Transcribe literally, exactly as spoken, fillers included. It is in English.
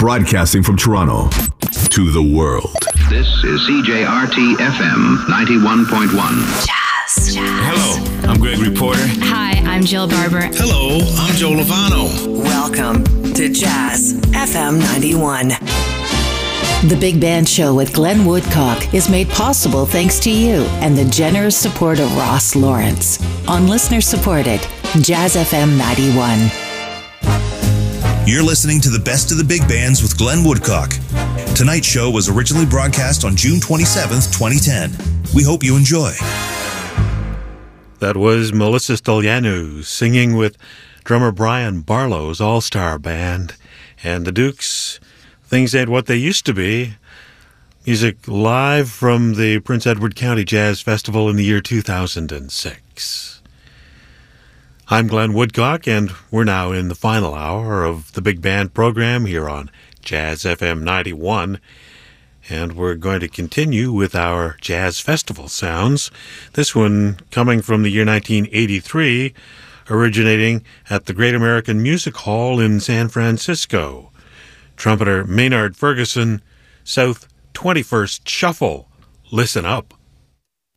Broadcasting from Toronto to the world. This is C J R T F M ninety-one point one. Jazz. Jazz. Hello, I'm Gregory Porter. Hi, I'm Jill Barber. Hello, I'm Joe Lovano. Welcome to Jazz F M ninety-one. The Big Band Show with Glenn Woodcock is made possible thanks to you and the generous support of Ross Lawrence on listener-supported Jazz F M ninety-one. You're listening to the best of the big bands with Glenn Woodcock. Tonight's show was originally broadcast on June twenty-seventh, twenty ten. We hope you enjoy. That was Melissa Stolyanu singing with drummer Brian Barlow's All-Star Band and the Dukes. Things Ain't What They Used to Be. Music live from the Prince Edward County Jazz Festival in the year two thousand six. I'm Glenn Woodcock, and we're now in the final hour of the Big Band program here on Jazz F M ninety-one. And we're going to continue with our Jazz Festival sounds. This one coming from the year nineteen eighty-three, originating at the Great American Music Hall in San Francisco. Trumpeter Maynard Ferguson, South twenty-first Shuffle. Listen up.